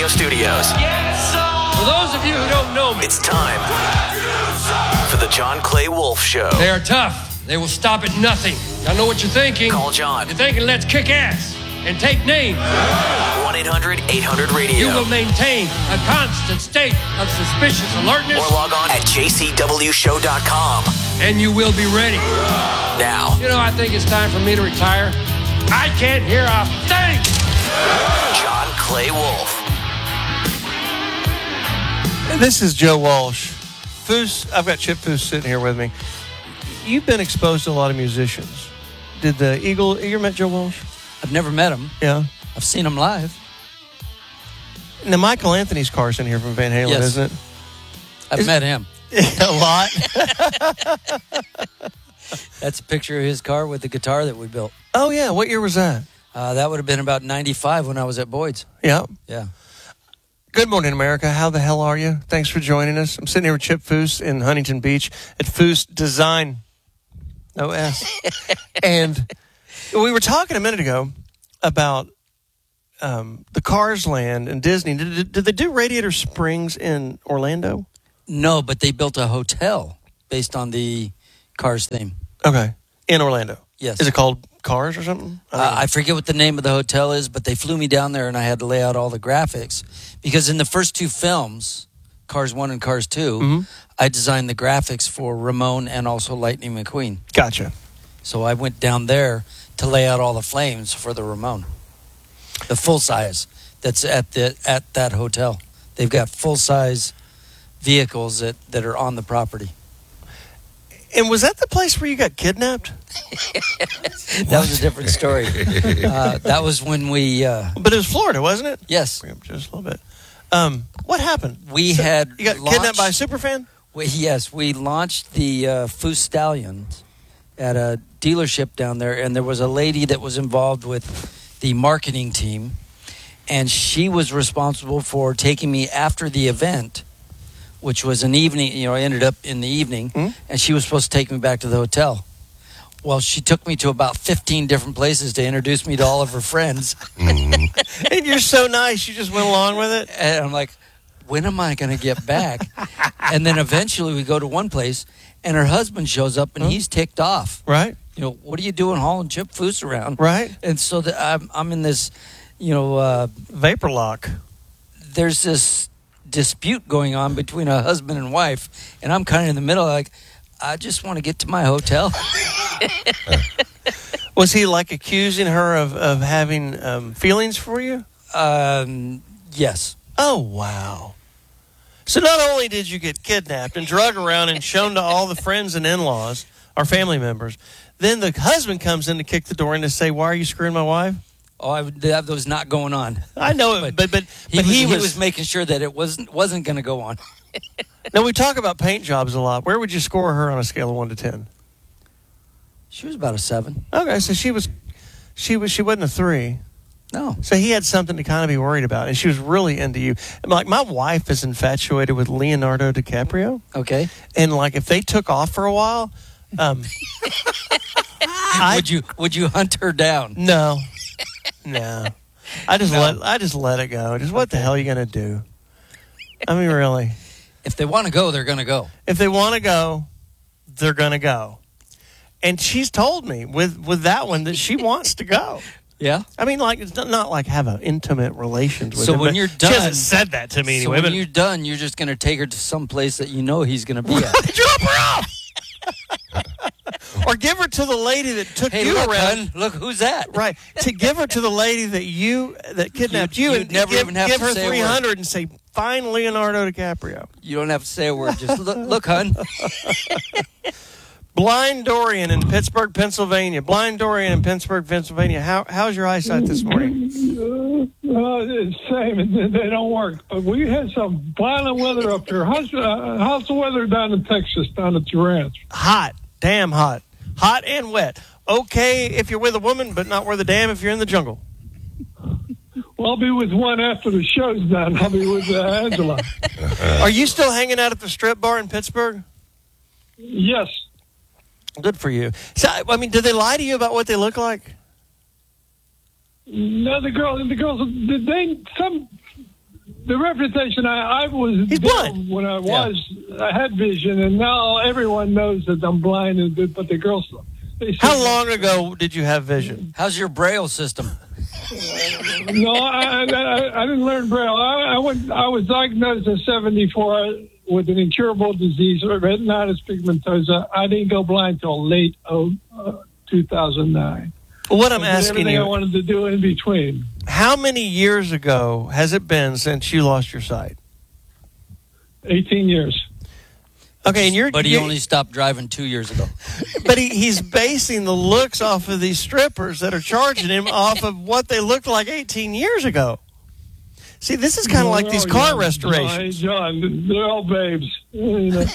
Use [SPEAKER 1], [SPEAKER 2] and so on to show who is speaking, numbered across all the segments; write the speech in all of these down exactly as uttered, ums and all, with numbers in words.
[SPEAKER 1] Studios.
[SPEAKER 2] For those of you who don't know me,
[SPEAKER 1] It's time for the John Clay Wolf Show.
[SPEAKER 2] they are tough. They will stop at nothing. I know what you're thinking.
[SPEAKER 1] Call John.
[SPEAKER 2] You're thinking, let's kick ass and take names.
[SPEAKER 1] one eight hundred eight hundred radio.
[SPEAKER 2] You will maintain a constant state of suspicious alertness,
[SPEAKER 1] Or log on at j c w show dot com.
[SPEAKER 2] and you will be ready.
[SPEAKER 1] Now,
[SPEAKER 2] You know, I think it's time for me to retire. I can't hear a thing.
[SPEAKER 1] John Clay Wolf.
[SPEAKER 3] This is Joe Walsh. Foose, I've got Chip Foose sitting here with me. You've been exposed to a lot of musicians. Did the Eagle, you ever met Joe Walsh?
[SPEAKER 4] I've never met him.
[SPEAKER 3] Yeah.
[SPEAKER 4] I've seen him live.
[SPEAKER 3] Now, Michael Anthony's car's in here from Van Halen,
[SPEAKER 4] Yes.
[SPEAKER 3] isn't it?
[SPEAKER 4] I've
[SPEAKER 3] Is-
[SPEAKER 4] met him.
[SPEAKER 3] A lot.
[SPEAKER 4] That's a picture of his car with the guitar that we built.
[SPEAKER 3] Oh, yeah. What year was that?
[SPEAKER 4] Uh, that would have been about ninety-five when I was at Boyd's.
[SPEAKER 3] Yeah.
[SPEAKER 4] Yeah.
[SPEAKER 3] Good morning, America. How the hell are you? Thanks for joining us. I'm sitting here with Chip Foose in Huntington Beach at Foose Design. No S. And we were talking a minute ago about um, the Cars Land and Disney. Did, did they do Radiator Springs in Orlando?
[SPEAKER 4] No, but they built a hotel based on the Cars theme.
[SPEAKER 3] Okay. In Orlando?
[SPEAKER 4] Yes.
[SPEAKER 3] Is it called Cars or something? I don't
[SPEAKER 4] Uh,
[SPEAKER 3] know.
[SPEAKER 4] I forget what the name of the hotel is, but they flew me down there and I had to lay out all the graphics. Because in the first two films, Cars one and Cars two,
[SPEAKER 3] Mm-hmm.
[SPEAKER 4] I designed the graphics for Ramon and also Lightning McQueen.
[SPEAKER 3] Gotcha.
[SPEAKER 4] So I went down there to lay out all the flames for the Ramon. The full size that's at the at that hotel. They've got full size vehicles that, that are on the property.
[SPEAKER 3] And was that the place where you got kidnapped?
[SPEAKER 4] That was a different story. uh, that was when we, uh,
[SPEAKER 3] But it was Florida, wasn't it?
[SPEAKER 4] yes,
[SPEAKER 3] Just a little bit. Um, what happened?
[SPEAKER 4] we had
[SPEAKER 3] You got
[SPEAKER 4] launched,
[SPEAKER 3] kidnapped by a superfan?
[SPEAKER 4] we, yes, we launched the uh, Foose Stallions at a dealership down there, and there was a lady that was involved with the marketing team, and she was responsible for taking me after the event, which was an evening, you know, I ended up in the evening,
[SPEAKER 3] Mhm.
[SPEAKER 4] and she was supposed to take me back to the hotel. Well, she took me to about fifteen different places to introduce me to all of her friends.
[SPEAKER 3] And you're so nice, you just went along with it?
[SPEAKER 4] And I'm like, when am I going to get back? And then eventually we go to one place, and her husband shows up, and
[SPEAKER 3] Huh?
[SPEAKER 4] he's ticked off.
[SPEAKER 3] Right?
[SPEAKER 4] You know, what are you doing hauling Chip Foose around?
[SPEAKER 3] Right?
[SPEAKER 4] And so the, I'm, I'm in this, you know, uh,
[SPEAKER 3] Vapor lock.
[SPEAKER 4] there's this dispute going on between a husband and wife, and I'm kind of in the middle, like, I just want to get to my hotel.
[SPEAKER 3] Was he like accusing her of, of having um, feelings for you?
[SPEAKER 4] um, yes.
[SPEAKER 3] Oh, wow. So not only did you get kidnapped and drug around and shown to all the friends and in-laws, our family members, then the husband comes in to kick the door and to say, why are you screwing my wife?
[SPEAKER 4] Oh, I, that was not going on.
[SPEAKER 3] I know it, but but,
[SPEAKER 4] He,
[SPEAKER 3] but
[SPEAKER 4] was,
[SPEAKER 3] he,
[SPEAKER 4] he
[SPEAKER 3] was,
[SPEAKER 4] was making sure that it wasn't wasn't going to go on.
[SPEAKER 3] Now, we talk about paint jobs a lot. Where would you score her on a scale of one to ten?
[SPEAKER 4] She was about a seven.
[SPEAKER 3] Okay, so she was, she was, she wasn't a three.
[SPEAKER 4] No.
[SPEAKER 3] So he had something to kind of be worried about, and she was really into you. Like, my wife is infatuated with Leonardo DiCaprio,
[SPEAKER 4] Okay.
[SPEAKER 3] and like if they took off for a while, um, I
[SPEAKER 4] would you would you hunt her down?
[SPEAKER 3] no, no, I just
[SPEAKER 4] No.
[SPEAKER 3] let I just let it go. Just what the hell are you gonna do? I mean, really,
[SPEAKER 4] If they want to go, they're going to go.
[SPEAKER 3] if they want to go, they're gonna go. And she's told me with with that one that she wants to go.
[SPEAKER 4] Yeah.
[SPEAKER 3] I mean, like, it's not, not like have an intimate relations with
[SPEAKER 4] So
[SPEAKER 3] him.
[SPEAKER 4] when
[SPEAKER 3] but
[SPEAKER 4] you're
[SPEAKER 3] she
[SPEAKER 4] done-
[SPEAKER 3] hasn't said that to me
[SPEAKER 4] So
[SPEAKER 3] anyway.
[SPEAKER 4] when
[SPEAKER 3] but
[SPEAKER 4] you're done, you're just going to take her to some place that you know he's going to be at.
[SPEAKER 3] drop her off, or give her to the lady that took
[SPEAKER 4] Hey,
[SPEAKER 3] you
[SPEAKER 4] look,
[SPEAKER 3] around.
[SPEAKER 4] hun, look who's that?
[SPEAKER 3] Right, to give her to the lady that you that kidnapped you,
[SPEAKER 4] You'd
[SPEAKER 3] and
[SPEAKER 4] never
[SPEAKER 3] give,
[SPEAKER 4] even have
[SPEAKER 3] give
[SPEAKER 4] to
[SPEAKER 3] her
[SPEAKER 4] say a word.
[SPEAKER 3] three hundred and say, "Find Leonardo DiCaprio."
[SPEAKER 4] You don't have to say a word. Just look, look, hun.
[SPEAKER 3] Blind Dorian in Pittsburgh, Pennsylvania. Blind Dorian in Pittsburgh, Pennsylvania. How how's your eyesight this morning?
[SPEAKER 5] Uh, it's same. They they don't work. But we had some violent weather up here. How's, uh, how's the weather down in Texas, down at your ranch?
[SPEAKER 3] Hot, damn hot, hot and wet. Okay, if you're with a woman, but not worth a damn if you're in the jungle.
[SPEAKER 5] Well, I'll be with one after the show's done. I'll be with uh, Angela.
[SPEAKER 3] Are you still hanging out at the strip bar in Pittsburgh?
[SPEAKER 5] Yes.
[SPEAKER 3] Good for you. So, I mean, did they lie to you about what they look like?
[SPEAKER 5] No, the girls, the girls, did they, some, the reputation I, I was
[SPEAKER 3] He's blind.
[SPEAKER 5] when I was I had vision, and now everyone knows that I'm blind. And but the girls, they say,
[SPEAKER 3] How long ago did you have vision?
[SPEAKER 4] How's your Braille system?
[SPEAKER 5] No, I, I, I didn't learn Braille. I, I went. I was diagnosed in seventy-four with an incurable disease, retinitis pigmentosa. I didn't go blind till late oh, uh, two thousand nine.
[SPEAKER 3] What I'm
[SPEAKER 5] I did
[SPEAKER 3] asking
[SPEAKER 5] everything
[SPEAKER 3] you,
[SPEAKER 5] I wanted to do in between.
[SPEAKER 3] how many years ago has it been since you lost your sight?
[SPEAKER 5] eighteen years.
[SPEAKER 3] Okay, and you're
[SPEAKER 4] But he
[SPEAKER 3] you're-
[SPEAKER 4] only stopped driving two years ago.
[SPEAKER 3] But he, he's basing the looks off of these strippers that are charging him off of what they looked like eighteen years ago. See, this is kind of like
[SPEAKER 5] They're
[SPEAKER 3] these
[SPEAKER 5] all
[SPEAKER 3] car
[SPEAKER 5] young.
[SPEAKER 3] restorations.
[SPEAKER 5] John, John, they're all babes. You know.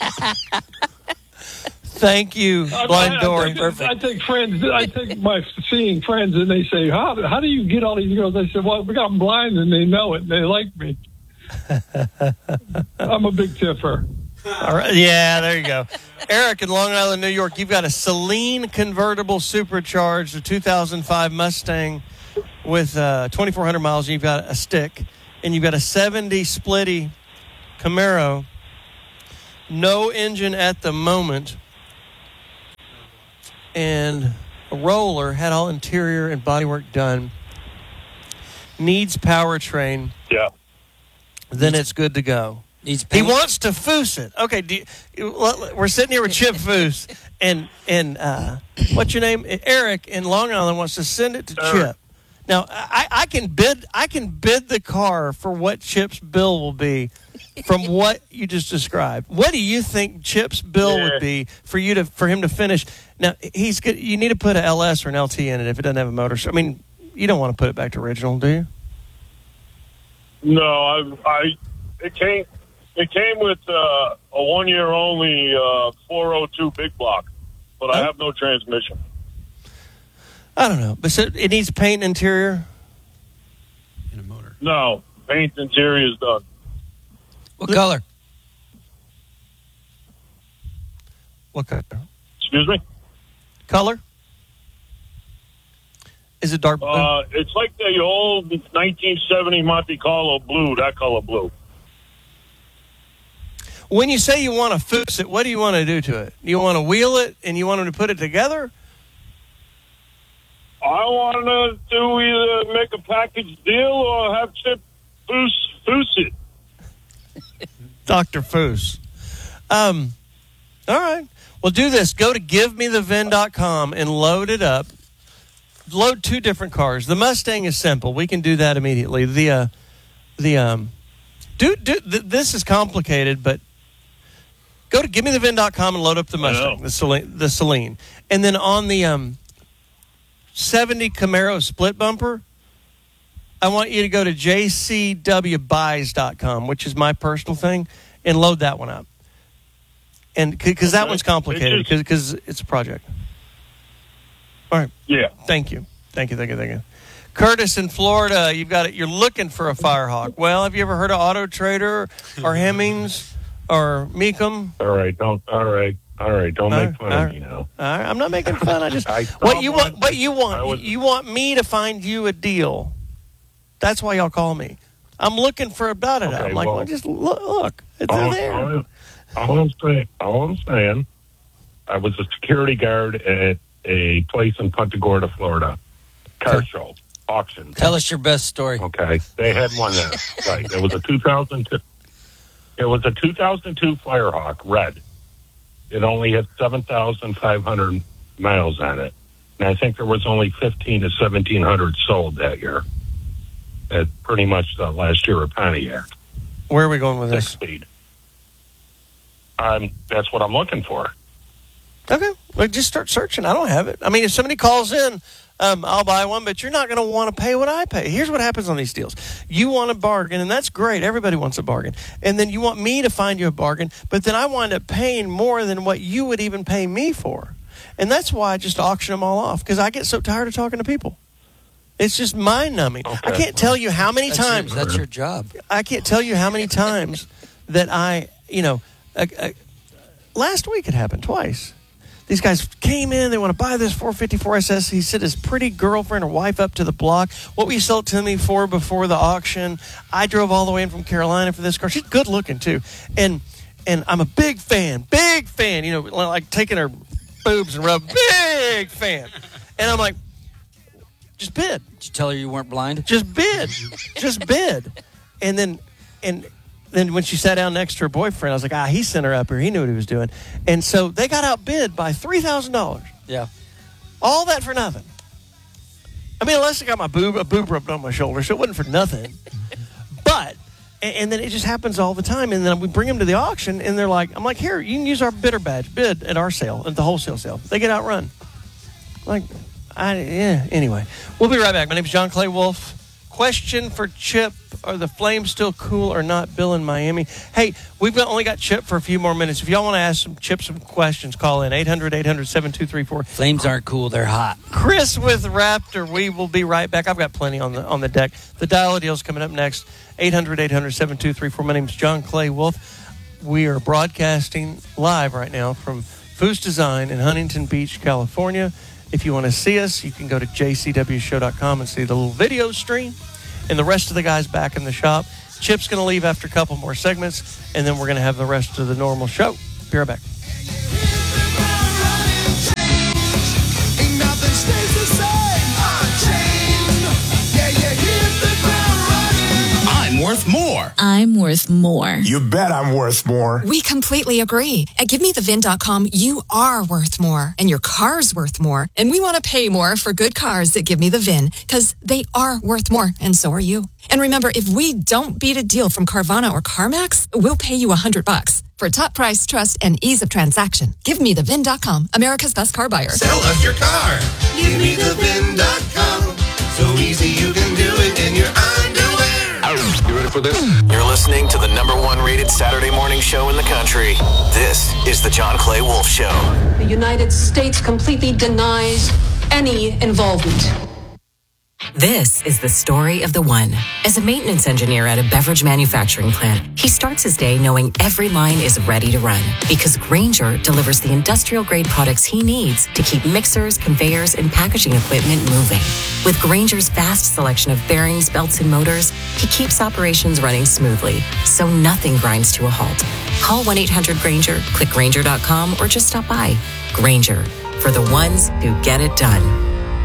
[SPEAKER 3] Thank you,
[SPEAKER 5] I-
[SPEAKER 3] Blind
[SPEAKER 5] I, I
[SPEAKER 3] Dory.
[SPEAKER 5] take, I take friends. I take my seeing friends, and they say, "How how do you get all these girls?" I said, "Well, I'm blind, and they know it. And they like me. I'm a big tipper."
[SPEAKER 3] All right. Yeah, there you go. Eric in Long Island, New York, you've got a Celine convertible supercharged, a two thousand five Mustang with uh, twenty-four hundred miles. You've got a stick, and you've got a seventy Splitty Camaro. No engine at the moment. And a roller, had all interior and bodywork done. Needs powertrain.
[SPEAKER 6] Yeah.
[SPEAKER 3] Then it's good to go.
[SPEAKER 4] Needs
[SPEAKER 3] He
[SPEAKER 4] paint.
[SPEAKER 3] wants to foose it. Okay, do you, we're sitting here with Chip Foose, and and uh, what's your name? Eric in Long Island wants to send it to Chip. Now I, I can bid I can bid the car for what Chip's bill will be from what you just described. What do you think Chip's bill
[SPEAKER 6] Yeah.
[SPEAKER 3] would be for you to for him to finish? Now he's good. You need to put an L S or an L T in it if it doesn't have a motor. So, I mean, you don't want to put it back to original, do you?
[SPEAKER 6] No, I, I it came it came with uh, a one year only uh, four oh two big block, but I
[SPEAKER 3] Oh.
[SPEAKER 6] have no transmission.
[SPEAKER 3] I don't know, but so it needs paint interior.
[SPEAKER 7] In a motor.
[SPEAKER 6] No, paint interior is done.
[SPEAKER 4] What color?
[SPEAKER 3] What color?
[SPEAKER 6] Excuse me.
[SPEAKER 3] Color? Is it dark blue?
[SPEAKER 6] Uh, it's like the old nineteen seventy Monte Carlo blue, that color blue.
[SPEAKER 3] When you say you want to foose it, what do you want to do to it? You want to wheel it and you want them to put it together?
[SPEAKER 6] I want to either make a package deal or have Chip Foose Foose it.
[SPEAKER 3] Doctor Foose. Um, all right. Well, do this. Go to give me the V I N dot com and load it up. Load two different cars. The Mustang is simple. We can do that immediately. The uh, the um, do, do th- this is complicated, but go to give me the V I N dot com and load up the Mustang,
[SPEAKER 6] know.
[SPEAKER 3] the Celine, the Celine, and then on the um, seventy Camaro split bumper, I want you to go to j c w buys dot com, which is my personal thing, and load that one up. And because that
[SPEAKER 6] Okay.
[SPEAKER 3] one's complicated,
[SPEAKER 6] It just-
[SPEAKER 3] because it's a project. All right.
[SPEAKER 6] Yeah.
[SPEAKER 3] Thank you. Thank you. Thank you. Thank you. Curtis in Florida, you've got it. You're looking for a Firehawk. Well, have you ever heard of Auto Trader or Hemmings or Meekum?
[SPEAKER 8] All right, don't. All right, all right. Don't
[SPEAKER 3] All
[SPEAKER 8] make fun
[SPEAKER 3] right,
[SPEAKER 8] of me now.
[SPEAKER 3] All right, I'm not making fun. I just
[SPEAKER 8] I saw
[SPEAKER 3] what you
[SPEAKER 8] one.
[SPEAKER 3] want. What you
[SPEAKER 8] I
[SPEAKER 3] want.
[SPEAKER 8] was-
[SPEAKER 3] You want me to find you a deal. That's why y'all call me. I'm looking for a da da da.
[SPEAKER 8] Okay,
[SPEAKER 3] I'm like,
[SPEAKER 8] well-
[SPEAKER 3] well, just look. look it's
[SPEAKER 8] All,
[SPEAKER 3] there.
[SPEAKER 8] all, all I'm saying, all I'm saying, I was a security guard at a place in Punta Gorda, Florida, car
[SPEAKER 3] Okay.
[SPEAKER 8] show auction.
[SPEAKER 4] Tell us your best story.
[SPEAKER 8] Okay, they had one there. Right, it was a two thousand two. It was a two thousand two Firehawk red. It only had seven thousand five hundred miles on it, and I think there was only fifteen to seventeen hundred sold that year. At pretty much the last year of Pontiac,
[SPEAKER 3] Where are we going with
[SPEAKER 8] six
[SPEAKER 3] this?
[SPEAKER 8] speed. Um, that's what I'm looking for.
[SPEAKER 3] Okay, well, just start searching. I don't have it. I mean, if somebody calls in, um, I'll buy one, but you're not going to want to pay what I pay. Here's what happens on these deals. You want a bargain, and that's great. Everybody wants a bargain. And then you want me to find you a bargain, but then I wind up paying more than what you would even pay me for. And that's why I just auction them all off, because I get so tired of talking to people. It's just mind-numbing. I
[SPEAKER 8] Okay.
[SPEAKER 3] can't tell you how many
[SPEAKER 4] That's
[SPEAKER 3] times.
[SPEAKER 4] Your, that's your job.
[SPEAKER 3] I can't tell you how many times that I, you know, uh, uh, last week it happened twice. these guys came in. They want to buy this four fifty-four S S. He sent his pretty girlfriend or wife up to the block. What will you sell it to me for before the auction? I drove all the way in from Carolina for this car. She's good looking, too. And and I'm a big fan, big fan, you know, like taking her boobs and rub, big fan. And I'm like, just bid.
[SPEAKER 4] Did you tell her you weren't blind?
[SPEAKER 3] Just bid. Just bid. And then, and then when she sat down next to her boyfriend, I was like, ah, he sent her up here. He knew what he was doing. And so they got outbid by three thousand dollars.
[SPEAKER 4] Yeah.
[SPEAKER 3] All that for nothing. I mean, unless I got my boob, a boob rubbed on my shoulder, so it wasn't for nothing. But, and, and then it just happens all the time. And then we bring them to the auction, and they're like, I'm like, here, you can use our bidder badge, bid at our sale, at the wholesale sale. They get outrun. Like, I, yeah, anyway. We'll be right back. My name is John Clay Wolf. Question for Chip. Are the Flames still cool or not? Bill in Miami. Hey, we've got, only got Chip for a few more minutes. If y'all want to ask some Chip some questions, call in eight hundred, eight hundred, seven two three four.
[SPEAKER 4] Flames aren't cool. They're hot.
[SPEAKER 3] Chris with Raptor. We will be right back. I've got plenty on the on the deck. The Dial a Deal's coming up next. eight hundred, eight hundred, seven two three four. My name is John Clay Wolf. We are broadcasting live right now from Foose Design in Huntington Beach, California. If you want to see us, you can go to j c w show dot com and see the little video stream. And the rest of the guys back in the shop. Chip's going to leave after a couple more segments, and then we're going to have the rest of the normal show. Be right back.
[SPEAKER 1] I'm worth more.
[SPEAKER 9] I'm worth more.
[SPEAKER 10] You bet I'm worth more.
[SPEAKER 11] We completely agree. At give me the vin dot com, you are worth more, and your car's worth more. And we want to pay more for good cars that Give Me the Vin, because they are worth more, and so are you. And remember, if we don't beat a deal from Carvana or CarMax, we'll pay you a hundred bucks. For top price, trust, and ease of transaction, give me the vin dot com, America's best car buyer.
[SPEAKER 1] Sell us your car. give me the vin dot com. So easy you can do it in your underwear.
[SPEAKER 10] You ready for this?
[SPEAKER 1] You're listening to the number one rated Saturday morning show in the country. This is the John Clay Wolf Show.
[SPEAKER 12] The United States completely denies any involvement.
[SPEAKER 13] This is the story of the one. As a maintenance engineer at a beverage manufacturing plant, he starts his day knowing every line is ready to run because Grainger delivers the industrial-grade products he needs to keep mixers, conveyors, and packaging equipment moving. With Grainger's vast selection of bearings, belts, and motors, he keeps operations running smoothly, so nothing grinds to a halt. Call one eight hundred Grainger, click Grainger dot com, or just stop by. Grainger, for the ones who get it done.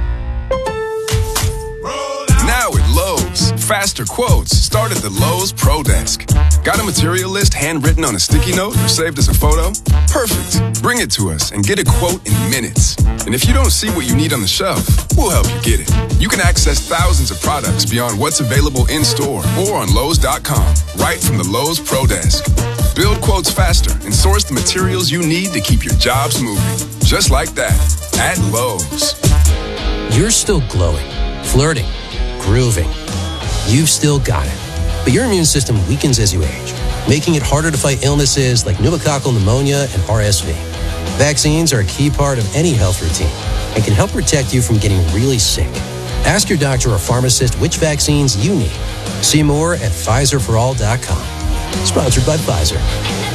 [SPEAKER 14] Now at Lowe's, faster quotes start at the Lowe's Pro Desk. Got a material list handwritten on a sticky note or saved as a photo? Perfect. Bring it to us and get a quote in minutes. And if you don't see what you need on the shelf, we'll help you get it. You can access thousands of products beyond what's available in store or on Lowe's dot com, right from the Lowe's Pro Desk. Build quotes faster and source the materials you need to keep your jobs moving. Just like that, at Lowe's.
[SPEAKER 15] You're still glowing, flirting, grooving. You've still got it. But your immune system weakens as you age, making it harder to fight illnesses like pneumococcal pneumonia and R S V. Vaccines are a key part of any health routine and can help protect you from getting really sick. Ask your doctor or pharmacist which vaccines you need. See more at Pfizer for all dot com. Sponsored by Pfizer.